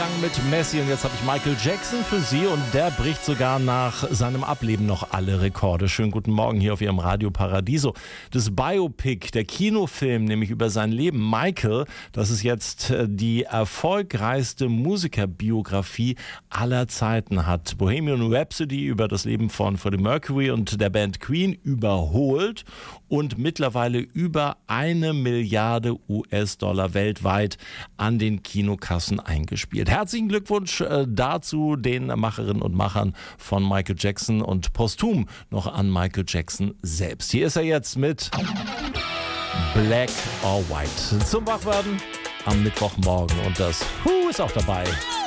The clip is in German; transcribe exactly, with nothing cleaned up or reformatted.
Young mit Messi und jetzt habe ich Michael Jackson für Sie und der bricht sogar nach seinem Ableben noch alle Rekorde. Schönen guten Morgen hier auf Ihrem Radio Paradiso. Das Biopic, der Kinofilm, nämlich über sein Leben, Michael, das ist jetzt die erfolgreichste Musikerbiografie aller Zeiten, hat Bohemian Rhapsody über das Leben von Freddie Mercury und der Band Queen überholt und mittlerweile über eine Milliarde U S-Dollar weltweit an den Kinokassen eingespielt. Herzlichen Glückwunsch äh, dazu den Macherinnen und Machern von Michael Jackson und posthum noch an Michael Jackson selbst. Hier ist er jetzt mit Black or White zum Wachwerden am Mittwochmorgen und das Who ist auch dabei.